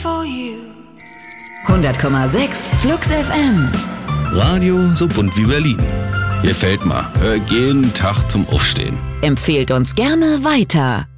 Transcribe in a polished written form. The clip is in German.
for you. 100,6 Flux FM. Radio so bunt wie Berlin. Gefällt mir. Hör jeden Tag zum Aufstehen. Empfehlt uns gerne weiter.